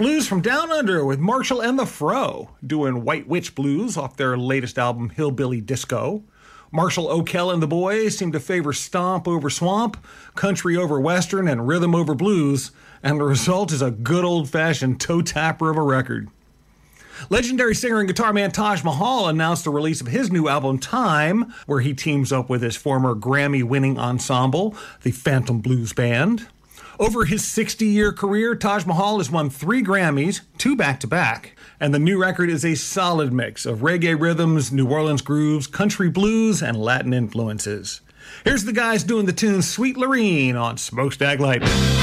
blues from Down Under with Marshall and the Fro, doing White Witch Blues off their latest album, Hillbilly Disco. Marshall O'Kell and the boys seem to favor stomp over swamp, country over western, and rhythm over blues, and the result is a good old-fashioned toe-tapper of a record. Legendary singer and guitar man Taj Mahal announced the release of his new album, Time, where he teams up with his former Grammy-winning ensemble, the Phantom Blues Band. Over his 60-year career, Taj Mahal has won 3 Grammys, 2 back-to-back, and the new record is a solid mix of reggae rhythms, New Orleans grooves, country blues, and Latin influences. Here's the guys doing the tune Sweet Lorene on Smokestack Lightning.